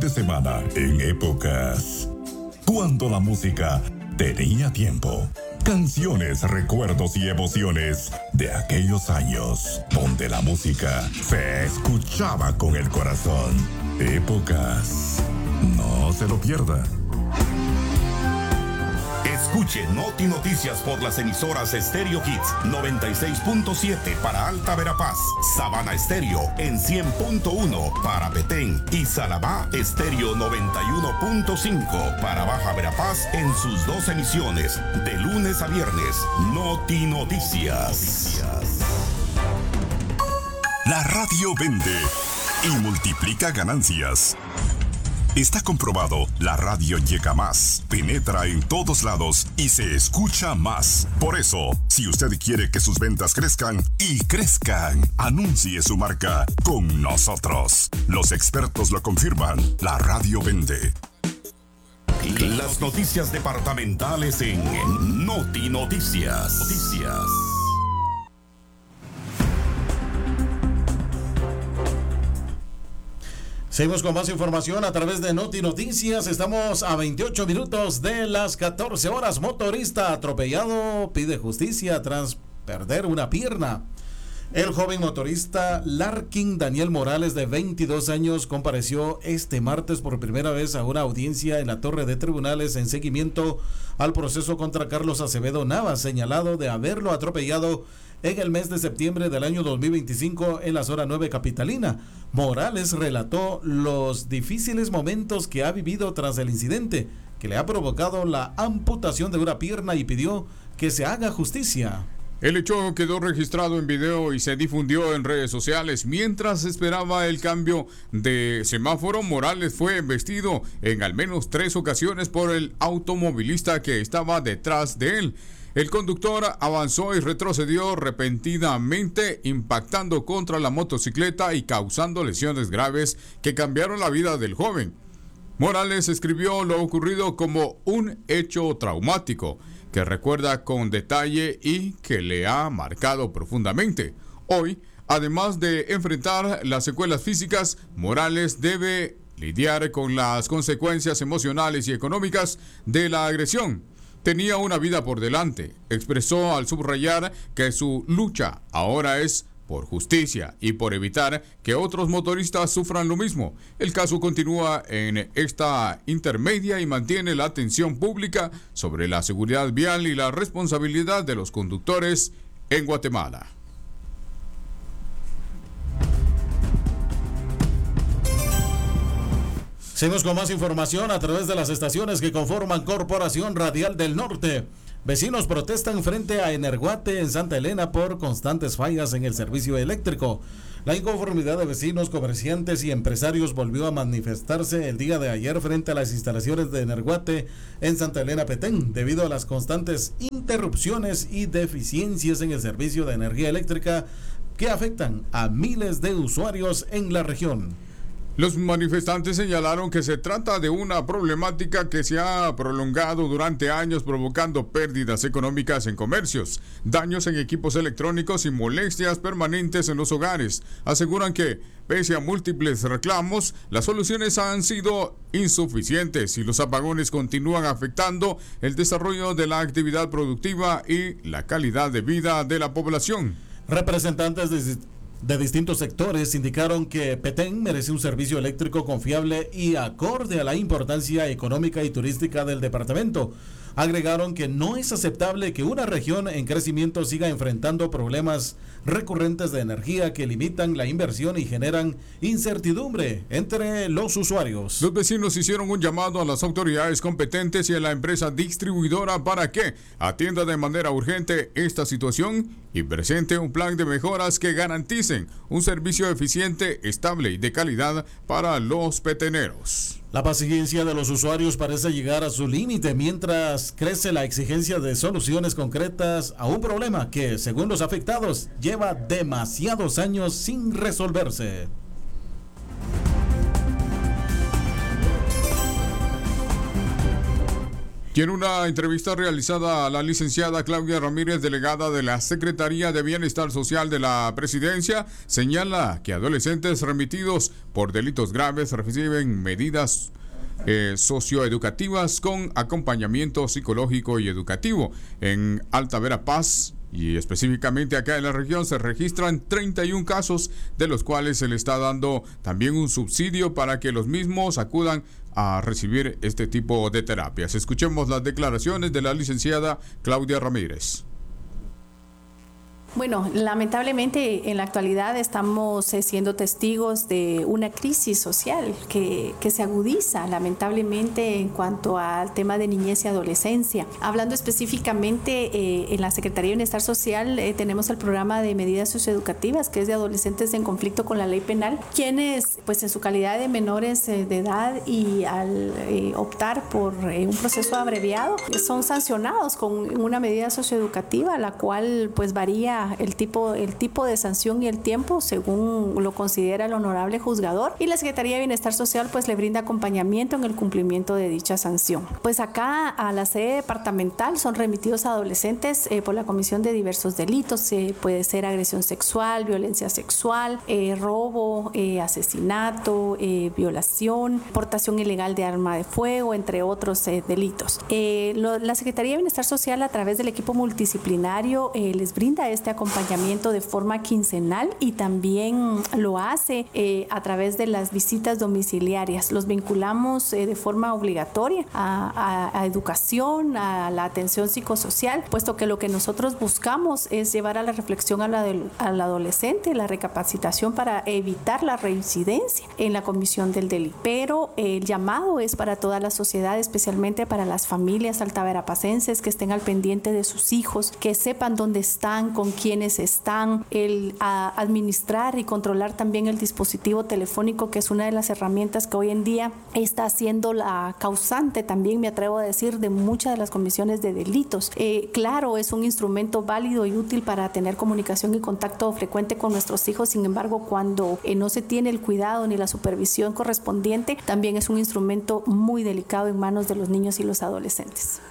de semana en Épocas. Cuando la música tenía tiempo. Canciones, recuerdos y emociones de aquellos años donde la música se escuchaba con el corazón. Épocas. No se lo pierda. Escuche Noti Noticias por las emisoras Stereo Hits 96.7 para Alta Verapaz, Sabana Estéreo en 100.1 para Petén y Salabá Estéreo 91.5 para Baja Verapaz en sus dos emisiones de lunes a viernes. Noti Noticias. La radio vende y multiplica ganancias. Está comprobado, la radio llega más, penetra en todos lados y se escucha más. Por eso, si usted quiere que sus ventas crezcan y crezcan, anuncie su marca con nosotros. Los expertos lo confirman, la radio vende. Las noticias departamentales en Noti Noticias. Seguimos con más información a través de Noti Noticias. Estamos a 28 minutos de las 14 horas. Motorista atropellado pide justicia tras perder una pierna. El joven motorista Larkin Daniel Morales, de 22 años, compareció este martes por primera vez a una audiencia en la Torre de Tribunales en seguimiento al proceso contra Carlos Acevedo Navas, señalado de haberlo atropellado en el mes de septiembre del año 2025 en la zona 9 capitalina. Morales relató los difíciles momentos que ha vivido tras el incidente, que le ha provocado la amputación de una pierna, y pidió que se haga justicia. El hecho quedó registrado en video y se difundió en redes sociales. Mientras esperaba el cambio de semáforo, Morales fue embestido en al menos 3 ocasiones por el automovilista que estaba detrás de él. El conductor avanzó y retrocedió repentinamente, impactando contra la motocicleta y causando lesiones graves que cambiaron la vida del joven. Morales escribió lo ocurrido como un hecho traumático que recuerda con detalle y que le ha marcado profundamente. Hoy, además de enfrentar las secuelas físicas, Morales debe lidiar con las consecuencias emocionales y económicas de la agresión. Tenía una vida por delante, expresó al subrayar que su lucha ahora es por justicia y por evitar que otros motoristas sufran lo mismo. El caso continúa en esta intermedia y mantiene la atención pública sobre la seguridad vial y la responsabilidad de los conductores en Guatemala. Seguimos con más información a través de las estaciones que conforman Corporación Radial del Norte. Vecinos protestan frente a Energuate en Santa Elena por constantes fallas en el servicio eléctrico. La inconformidad de vecinos, comerciantes y empresarios volvió a manifestarse el día de ayer frente a las instalaciones de Energuate en Santa Elena, Petén, debido a las constantes interrupciones y deficiencias en el servicio de energía eléctrica que afectan a miles de usuarios en la región. Los manifestantes señalaron que se trata de una problemática que se ha prolongado durante años, provocando pérdidas económicas en comercios, daños en equipos electrónicos y molestias permanentes en los hogares. Aseguran que, pese a múltiples reclamos, las soluciones han sido insuficientes y los apagones continúan afectando el desarrollo de la actividad productiva y la calidad de vida de la población. Representantes de distintos sectores indicaron que Petén merece un servicio eléctrico confiable y acorde a la importancia económica y turística del departamento. Agregaron que no es aceptable que una región en crecimiento siga enfrentando problemas recurrentes de energía que limitan la inversión y generan incertidumbre entre los usuarios. Los vecinos hicieron un llamado a las autoridades competentes y a la empresa distribuidora para que atienda de manera urgente esta situación y presente un plan de mejoras que garanticen un servicio eficiente, estable y de calidad para los peteneros. La paciencia de los usuarios parece llegar a su límite mientras crece la exigencia de soluciones concretas a un problema que, según los afectados, lleva demasiados años sin resolverse. Y en una entrevista realizada a la licenciada Claudia Ramírez, delegada de la Secretaría de Bienestar Social de la Presidencia, señala que adolescentes remitidos por delitos graves reciben medidas socioeducativas con acompañamiento psicológico y educativo. En Alta Verapaz y específicamente acá en la región se registran 31 casos, de los cuales se le está dando también un subsidio para que los mismos acudan a recibir este tipo de terapias. Escuchemos las declaraciones de la licenciada Claudia Ramírez. Bueno, lamentablemente en la actualidad estamos siendo testigos de una crisis social que se agudiza lamentablemente en cuanto al tema de niñez y adolescencia. Hablando específicamente en la Secretaría de Bienestar Social tenemos el programa de medidas socioeducativas que es de adolescentes en conflicto con la ley penal, quienes pues en su calidad de menores de edad y al optar por un proceso abreviado son sancionados con una medida socioeducativa, la cual pues varía el tipo de sanción y el tiempo según lo considera el honorable juzgador, y la Secretaría de Bienestar Social pues le brinda acompañamiento en el cumplimiento de dicha sanción. Pues acá a la sede departamental son remitidos adolescentes por la comisión de diversos delitos, puede ser agresión sexual, violencia sexual, robo, asesinato, violación, portación ilegal de arma de fuego, entre otros delitos. La Secretaría de Bienestar Social a través del equipo multidisciplinario les brinda este acompañamiento de forma quincenal y también lo hace a través de las visitas domiciliarias. Los vinculamos de forma obligatoria a educación, a la atención psicosocial, puesto que lo que nosotros buscamos es llevar a la reflexión al adolescente, la recapacitación para evitar la reincidencia en la comisión del delito. Pero el llamado es para toda la sociedad, especialmente para las familias altaverapacenses que estén al pendiente de sus hijos, que sepan dónde están, con quiénes están, el administrar y controlar también el dispositivo telefónico, que es una de las herramientas que hoy en día está siendo la causante, también me atrevo a decir, de muchas de las comisiones de delitos. Claro, es un instrumento válido y útil para tener comunicación y contacto frecuente con nuestros hijos, sin embargo, cuando no se tiene el cuidado ni la supervisión correspondiente, también es un instrumento muy delicado en manos de los niños y los adolescentes.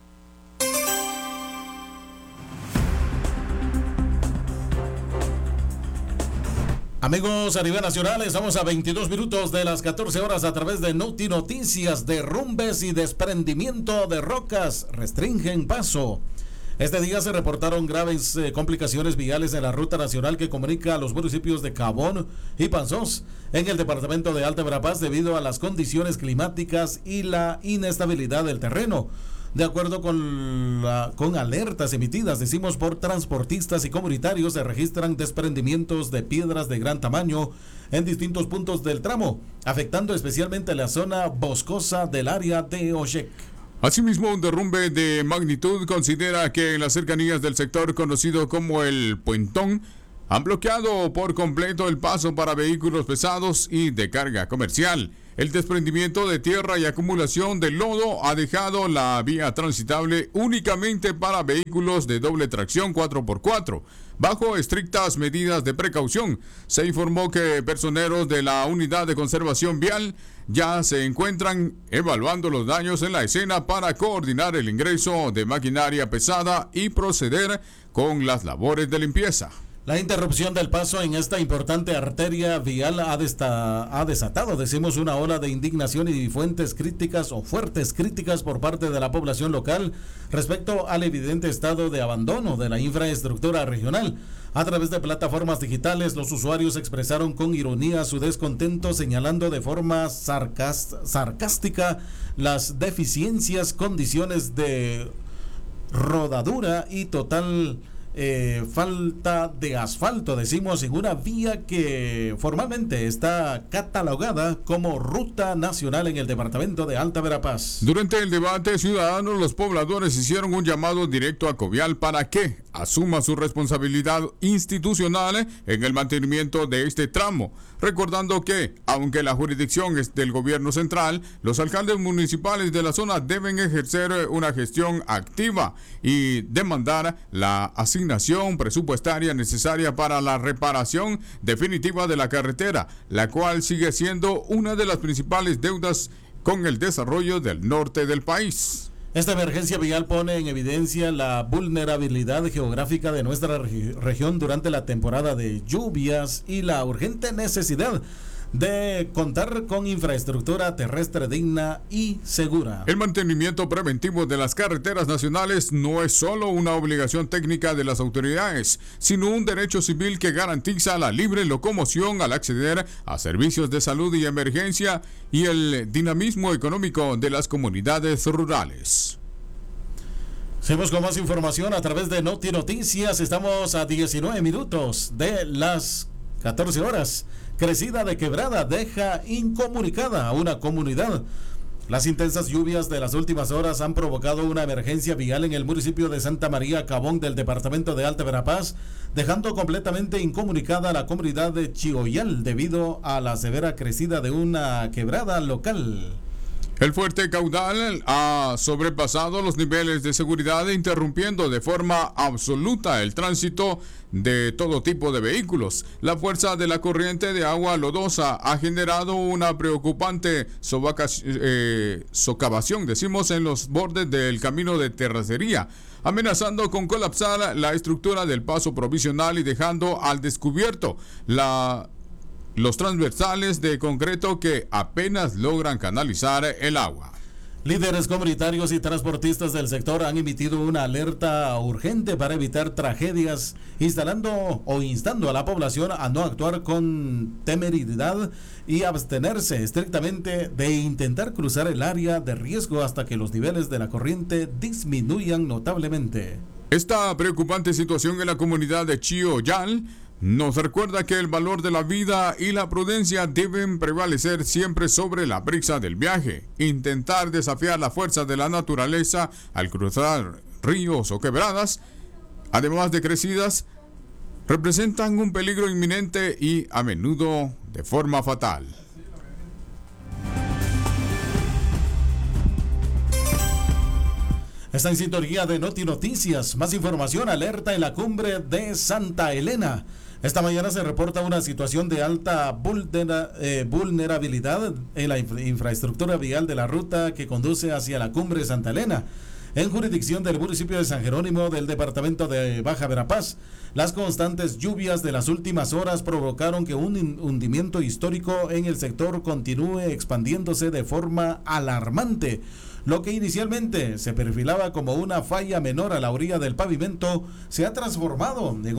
Amigos, a nivel nacional estamos a 22 minutos de las 14 horas a través de Noti Noticias. Derrumbes y desprendimiento de rocas restringen paso. Este día se reportaron graves complicaciones viales en la ruta nacional que comunica a los municipios de Cabón y Panzós en el departamento de Alta Verapaz debido a las condiciones climáticas y la inestabilidad del terreno. De acuerdo con alertas emitidas, decimos, por transportistas y comunitarios, se registran desprendimientos de piedras de gran tamaño en distintos puntos del tramo, afectando especialmente la zona boscosa del área de Oshek. Asimismo, un derrumbe de magnitud considera que en las cercanías del sector conocido como el Puentón han bloqueado por completo el paso para vehículos pesados y de carga comercial. El desprendimiento de tierra y acumulación de lodo ha dejado la vía transitable únicamente para vehículos de doble tracción 4x4. Bajo estrictas medidas de precaución, se informó que personeros de la Unidad de Conservación Vial ya se encuentran evaluando los daños en la escena para coordinar el ingreso de maquinaria pesada y proceder con las labores de limpieza. La interrupción del paso en esta importante arteria vial ha desatado, decimos, una ola de indignación y fuertes críticas por parte de la población local respecto al evidente estado de abandono de la infraestructura regional. A través de plataformas digitales, los usuarios expresaron con ironía su descontento, señalando de forma sarcástica las deficiencias, condiciones de rodadura y total falta de asfalto, decimos, en una vía que formalmente está catalogada como ruta nacional en el departamento de Alta Verapaz. Durante el debate ciudadano, los pobladores hicieron un llamado directo a Covial para que asuma su responsabilidad institucional en el mantenimiento de este tramo, recordando que, aunque la jurisdicción es del gobierno central, los alcaldes municipales de la zona deben ejercer una gestión activa y demandar la asignación presupuestaria necesaria para la reparación definitiva de la carretera, la cual sigue siendo una de las principales deudas con el desarrollo del norte del país. Esta emergencia vial pone en evidencia la vulnerabilidad geográfica de nuestra región durante la temporada de lluvias y la urgente necesidad de contar con infraestructura terrestre digna y segura. El mantenimiento preventivo de las carreteras nacionales no es solo una obligación técnica de las autoridades, sino un derecho civil que garantiza la libre locomoción al acceder a servicios de salud y emergencia y el dinamismo económico de las comunidades rurales. Seguimos con más información a través de Noti Noticias. Estamos a 19 minutos de las 14 horas. Crecida de Quebrada deja incomunicada a una comunidad. Las intensas lluvias de las últimas horas han provocado una emergencia vial en el municipio de Santa María Cabón del departamento de Alta Verapaz, dejando completamente incomunicada a la comunidad de Chioyal debido a la severa crecida de una quebrada local. El fuerte caudal ha sobrepasado los niveles de seguridad, interrumpiendo de forma absoluta el tránsito de todo tipo de vehículos. La fuerza de la corriente de agua lodosa ha generado una preocupante socavación, en los bordes del camino de terracería, amenazando con colapsar la estructura del paso provisional y dejando al descubierto los transversales de concreto que apenas logran canalizar el agua. Líderes comunitarios y transportistas del sector han emitido una alerta urgente para evitar tragedias, instando a la población a no actuar con temeridad y abstenerse estrictamente de intentar cruzar el área de riesgo hasta que los niveles de la corriente disminuyan notablemente. Esta preocupante situación en la comunidad de Chioyal nos recuerda que el valor de la vida y la prudencia deben prevalecer siempre sobre la prisa del viaje. Intentar desafiar la fuerza de la naturaleza al cruzar ríos o quebradas, además de crecidas, representan un peligro inminente y a menudo de forma fatal. Está en sintonía de Noti Noticias. Más información, alerta en la cumbre de Santa Elena. Esta mañana se reporta una situación de alta vulnerabilidad en la infraestructura vial de la ruta que conduce hacia la cumbre de Santa Elena, en jurisdicción del municipio de San Jerónimo del departamento de Baja Verapaz. Las constantes lluvias de las últimas horas provocaron que un hundimiento histórico en el sector continúe expandiéndose de forma alarmante. Lo que inicialmente se perfilaba como una falla menor a la orilla del pavimento se ha transformado en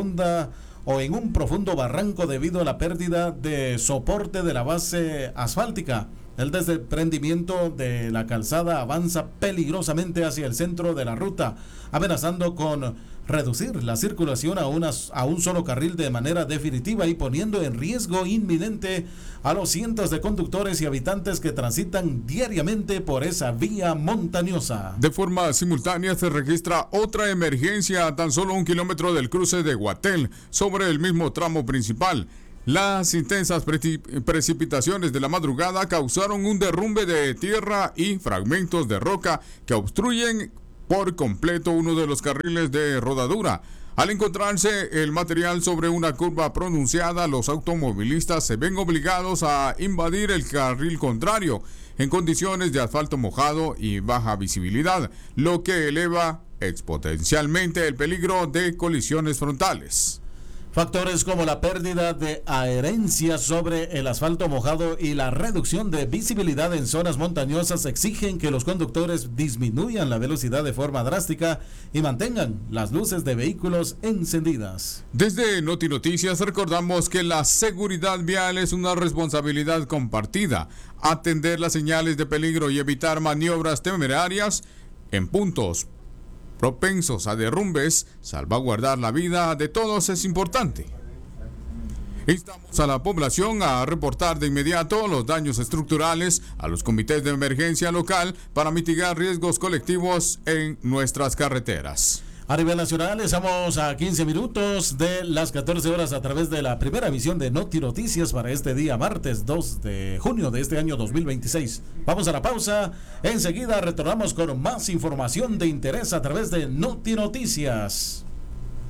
un profundo barranco debido a la pérdida de soporte de la base asfáltica. El desprendimiento de la calzada avanza peligrosamente hacia el centro de la ruta, amenazando con reducir la circulación a un solo carril de manera definitiva y poniendo en riesgo inminente a los cientos de conductores y habitantes que transitan diariamente por esa vía montañosa. De forma simultánea se registra otra emergencia a tan solo 1 kilómetro del cruce de Guatel, sobre el mismo tramo principal. Las intensas precipitaciones de la madrugada causaron un derrumbe de tierra y fragmentos de roca que obstruyen por completo uno de los carriles de rodadura. Al encontrarse el material sobre una curva pronunciada, los automovilistas se ven obligados a invadir el carril contrario en condiciones de asfalto mojado y baja visibilidad, lo que eleva exponencialmente el peligro de colisiones frontales. Factores como la pérdida de adherencia sobre el asfalto mojado y la reducción de visibilidad en zonas montañosas exigen que los conductores disminuyan la velocidad de forma drástica y mantengan las luces de vehículos encendidas. Desde Noti Noticias recordamos que la seguridad vial es una responsabilidad compartida. Atender las señales de peligro y evitar maniobras temerarias en puntos propensos a derrumbes, salvaguardar la vida de todos es importante. Instamos a la población a reportar de inmediato los daños estructurales a los comités de emergencia local para mitigar riesgos colectivos en nuestras carreteras. A nivel nacional, estamos a 15 minutos de las 14 horas a través de la primera emisión de Noti Noticias para este día martes 2 de junio de este año 2026. Vamos a la pausa, enseguida retornamos con más información de interés a través de Noti Noticias.